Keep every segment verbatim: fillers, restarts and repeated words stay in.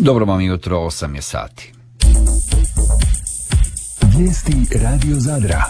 Dobro vam jutro, osam je sati. Vijesti Radio Zadra.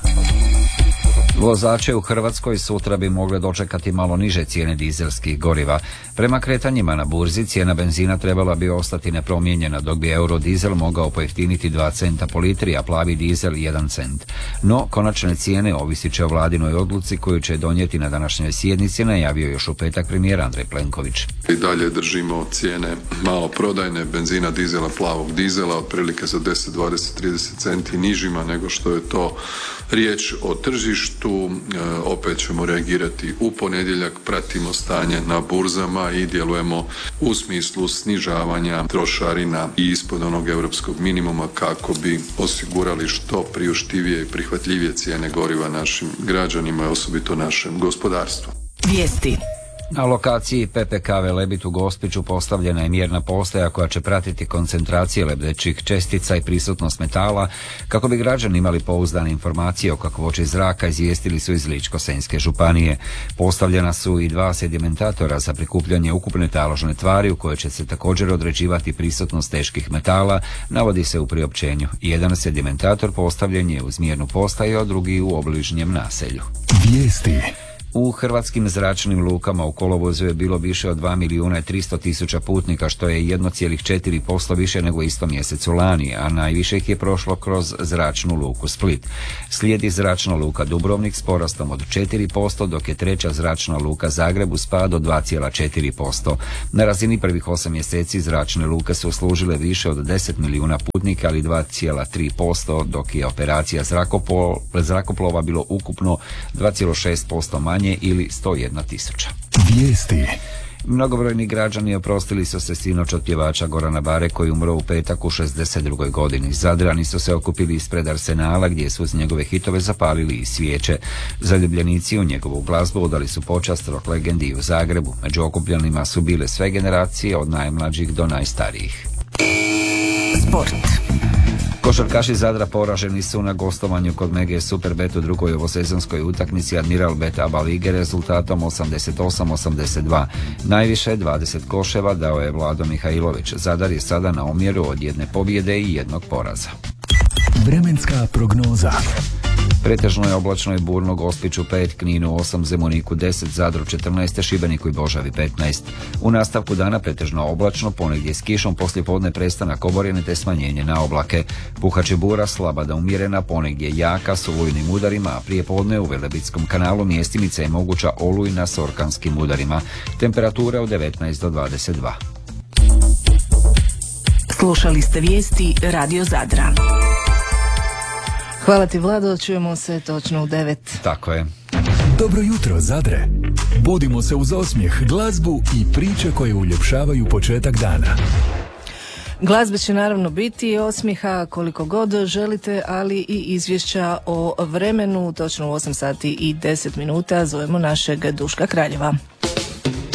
Vozače u Hrvatskoj sutra bi mogle dočekati malo niže cijene dizelskih goriva. Prema kretanjima na burzi cijena benzina trebala bi ostati nepromijenjena, dok bi eurodizel mogao pojeftiniti dva centa po litri, a plavi dizel jedan cent. No, konačne cijene ovisit će o vladinoj odluci koju će donijeti na današnjoj sjednici, najavio još u petak premijer Andrej Plenković. I dalje držimo cijene malo prodajne benzina, dizela, plavog dizela otprilike za deset, dvadeset, trideset centi nižima nego što je to riječ o tržištu. E, opet ćemo reagirati u ponedjeljak, pratimo stanje na burzama i djelujemo u smislu snižavanja trošarina i ispod onog europskog minimuma kako bi osigurali što priuštivije i prihvatljivije cijene goriva našim građanima i osobito našem gospodarstvu. Vijesti. Na lokaciji P P K Velebit u Gospiću postavljena je mjerna postaja koja će pratiti koncentracije lebdećih čestica i prisutnost metala kako bi građani imali pouzdane informacije o kakvoći zraka, izvijestili su iz Ličko-senjske županije. Postavljena su i dva sedimentatora za prikupljanje ukupne taložne tvari u kojoj će se također određivati prisutnost teških metala, navodi se u priopćenju. Jedan sedimentator postavljen je uz mjernu postaju, a drugi u obližnjem naselju. Vijesti. U hrvatskim zračnim lukama u kolovozu je bilo više od dva milijuna i tristo tisuća putnika, što je jedan zarez četiri posto više nego istom mjesecu lani, a najviše ih je prošlo kroz zračnu luku Split. Slijedi zračna luka Dubrovnik s porastom od četiri posto, dok je treća zračna luka Zagreb uz pad od dva zarez četiri posto. Na razini prvih osam mjeseci zračne luke su uslužile više od deset milijuna putnika, ali dva zarez tri posto, dok je operacija zrakopol, zrakoplova bilo ukupno dva zarez šest posto manje ili sto jedna tisuća. Vijesti. Mnogobrojni građani oprostili su se sinoć od pjevača Gorana Bare koji umro u petak u šezdeset drugoj godini. Zadrani su se okupili ispred Arsenala gdje su uz njegove hitove zapalili i svijeće. Zaljubljenici u njegovu glazbu odali su počast rock legendi u Zagrebu. Među okupljenima su bile sve generacije od najmlađih do najstarijih. Sport. Košarkaši Zadra poraženi su na gostovanju kod Mege Superbet u drugoj ovosezonskoj utakmici Admiral Bet Aba lige rezultatom osamdeset osam osamdeset dva. Najviše dvadeset koševa dao je Vlado Mihajlović. Zadar je sada na omjeru od jedne pobjede i jednog poraza. Vremenska prognoza. Pretežno je oblačno i burno, Gospiću pet, Kninu osam, Zemuniku deset, Zadru četrnaest, Šibeniku i Božavi petnaest. U nastavku dana pretežno oblačno, ponegdje s kišom, poslijepodne prestanak oborine te smanjenje na oblake. Puhaće bura slaba da umjerena, ponegdje jaka s olujnim udarima, a prije podne u Velebitskom kanalu mjestimica je moguća olujna s orkanskim udarima. Temperature od devetnaest do dvadeset dva. Slušali ste vijesti Radio Zadra. Hvala ti, Vlado, čujemo se točno u devet. Tako je. Dobro jutro, Zadre. Budimo se uz osmijeh, glazbu i priče koje uljepšavaju početak dana. Glazbe će naravno biti, osmijeha koliko god želite, ali i izvješća o vremenu. Točno u osam sati i deset minuta zovemo našeg Duška Kraljeva.